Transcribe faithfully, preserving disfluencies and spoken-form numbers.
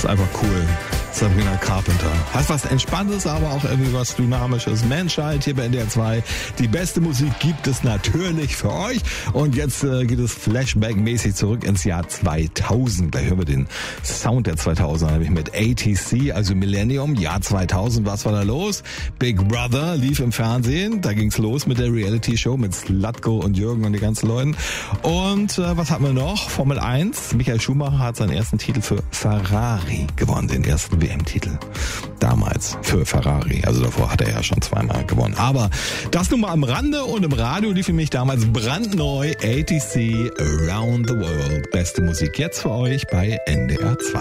einfach cool. Sabrina Carpenter. Hat was Entspanntes, aber auch irgendwie was Dynamisches. Menschheit hier bei N D R zwei. Die beste Musik gibt es natürlich für euch. Und jetzt äh, geht es Flashback-mäßig zurück ins Jahr zweitausend. Da hören wir den Sound der zweitausender, nämlich mit A T C, also Millennium, Jahr zweitausend. Was war da los? Big Brother lief im Fernsehen. Da ging's los mit der Reality-Show mit Zlatko und Jürgen und die ganzen Leuten. Und äh, was hatten wir noch? Formel eins. Michael Schumacher hat seinen ersten Titel für Ferrari gewonnen, den ersten W M-Titel. Damals für Ferrari. Also davor hat er ja schon zweimal gewonnen. Aber das nun mal am Rande, und im Radio lief für mich damals brandneu A T C Around the World. Beste Musik jetzt für euch bei N D R zwei.